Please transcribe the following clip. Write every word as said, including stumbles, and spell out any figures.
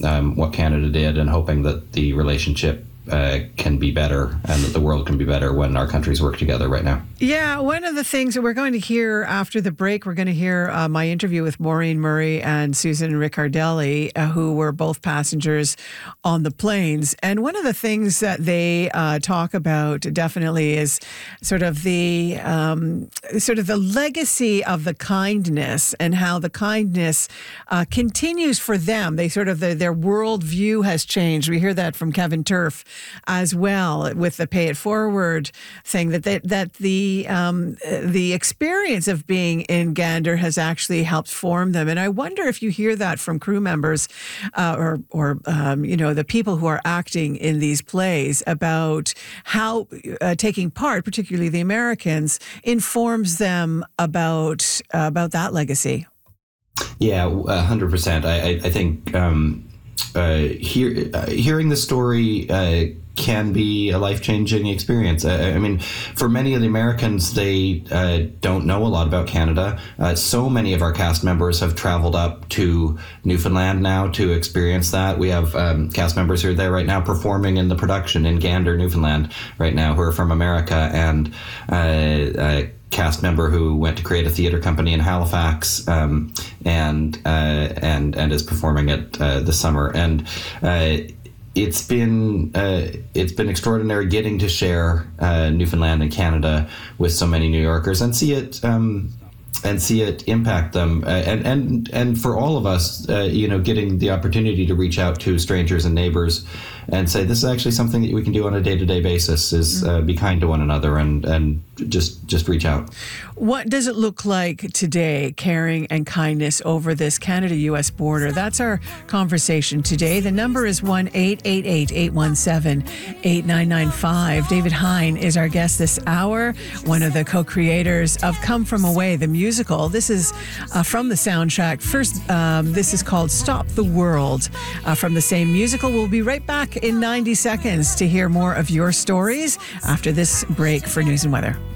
um, what Canada did, and hoping that the relationship Uh, can be better, and that the world can be better when our countries work together right now. Yeah, one of the things that we're going to hear after the break, we're going to hear uh, my interview with Maureen Murray and Susan Riccardelli, uh, who were both passengers on the planes. And one of the things that they uh, talk about definitely is sort of the um, sort of the legacy of the kindness, and how the kindness uh, continues for them. They sort of the, their worldview has changed. We hear that from Kevin Turf as well, with the Pay It Forward thing, that that, that the um, the experience of being in Gander has actually helped form them. And I wonder if you hear that from crew members uh, or or um, you know, the people who are acting in these plays, about how uh, taking part, particularly the Americans, informs them about uh, about that legacy. Yeah, a hundred percent. I I think. Um Uh, hear, uh, hearing the story uh, can be a life-changing experience. I, I mean, for many of the Americans, they uh, don't know a lot about Canada. Uh, so many of our cast members have traveled up to Newfoundland now to experience that. We have um, cast members who are there right now performing in the production in Gander, Newfoundland right now, who are from America, and uh, uh, cast member who went to create a theater company in Halifax, um, and uh, and and is performing it uh, this summer. And uh, it's been uh, it's been extraordinary getting to share uh, Newfoundland and Canada with so many New Yorkers, and see it. Um, and see it impact them, uh, and and and for all of us, uh, you know, getting the opportunity to reach out to strangers and neighbors and say, this is actually something that we can do on a day-to-day basis, is uh, be kind to one another, and and just just reach out. What does it look like today, caring and kindness over this Canada-U S border? That's our conversation today. The number is one eight eight eight, eight one seven, eight nine nine five. David Hein is our guest this hour, one of the co-creators of Come From Away, the musical. This is uh, from the soundtrack. First, um, this is called Stop the World, uh, from the same musical. We'll be right back in ninety seconds to hear more of your stories after this break for news and weather.